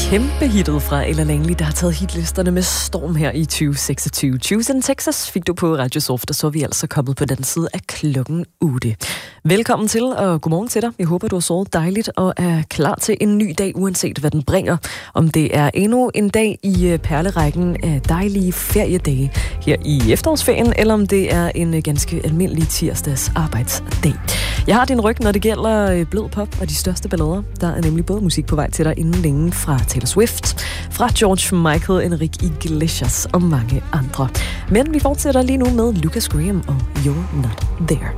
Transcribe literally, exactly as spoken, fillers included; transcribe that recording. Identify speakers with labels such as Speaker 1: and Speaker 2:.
Speaker 1: Kæmpe hittet fra Ella Langley, der har taget hitlisterne med storm her i tyve seksogtyve. Choose in Texas fik du på Radio Soft, og så er vi altså kommet på den side af klokken otte. Velkommen til, og godmorgen til dig. Jeg håber, du har sovet dejligt og er klar til en ny dag, uanset hvad den bringer. Om det er endnu en dag i perlerækken af dejlige feriedage her i efterårsferien, eller om det er en ganske almindelig tirsdags arbejdsdag. Jeg har din ryg, når det gælder blød pop og de største ballader. Der er nemlig både musik på vej til dig inden længe fra Taylor Swift, fra George Michael, Enrique Iglesias og mange andre. Men vi fortsætter lige nu med Lucas Graham og You're Not There.